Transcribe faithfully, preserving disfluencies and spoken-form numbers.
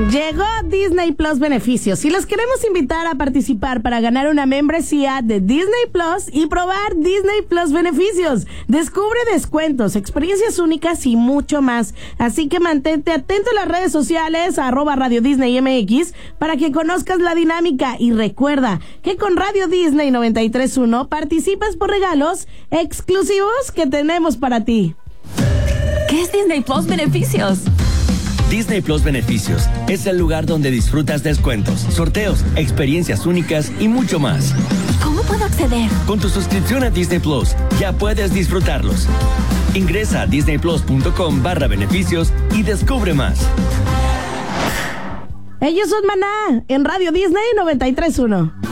Llegó Disney Plus Beneficios y los queremos invitar a participar para ganar una membresía de Disney Plus y probar Disney Plus Beneficios. Descubre descuentos, experiencias únicas y mucho más. Así que mantente atento en las redes sociales, arroba Radio Disney M X, para que conozcas la dinámica. Y recuerda que con Radio Disney noventa y tres punto uno participas por regalos exclusivos que tenemos para ti. ¿Qué es Disney Plus Beneficios? Disney Plus Beneficios es el lugar donde disfrutas descuentos, sorteos, experiencias únicas y mucho más. ¿Cómo puedo acceder? Con tu suscripción a Disney Plus ya puedes disfrutarlos. Ingresa a disneyplus.com barra beneficios y descubre más. Ellos son Maná en Radio Disney noventa y tres punto uno.